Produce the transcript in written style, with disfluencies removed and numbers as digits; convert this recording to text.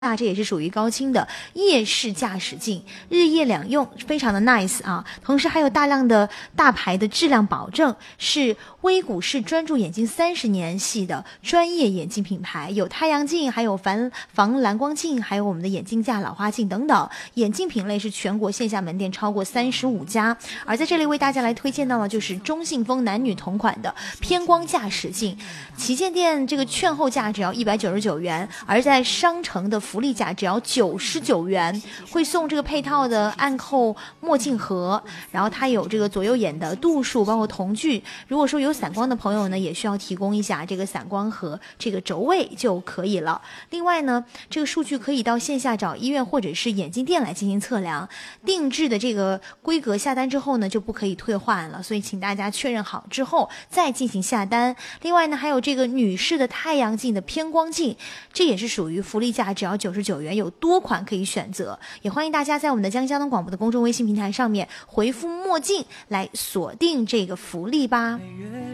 这也是属于高清的夜视驾驶镜，日夜两用，非常的 nice 啊。同时还有大量的大牌的质量保证，是微谷氏专注眼镜30年系的专业眼镜品牌，有太阳镜，还有防蓝光镜，还有我们的眼镜架、老花镜等等。眼镜品类是全国线下门店超过35家。而在这里为大家来推荐到的就是中信丰男女同款的偏光驾驶镜，旗舰店这个券后价只要199元，而在商城的福利价只要99元，会送这个配套的暗扣墨镜盒，然后它有这个左右眼的度数，包括瞳距。如果说有散光的朋友呢，也需要提供一下这个散光和这个轴位就可以了。另外呢，这个数据可以到线下找医院或者是眼镜店来进行测量，定制的这个规格下单之后呢，就不可以退换了，所以请大家确认好之后再进行下单。另外呢，还有这个女士的太阳镜的偏光镜，这也是属于福利价，只要99元，有多款可以选择。也欢迎大家在我们的江江东广播的公众微信平台上面回复墨镜来锁定这个福利吧。